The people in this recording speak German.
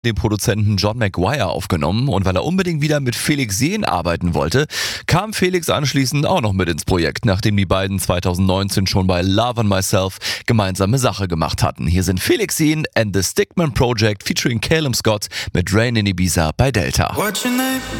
den Produzenten John Maguire aufgenommen und weil er unbedingt wieder mit Felix Jähn arbeiten wollte, kam Felix anschließend auch noch mit ins Projekt, nachdem die beiden 2019 schon bei Love on Myself gemeinsame Sache gemacht hatten. Hier sind Felix Jähn and the Stickman Project featuring Calum Scott mit Rain in Ibiza bei Delta.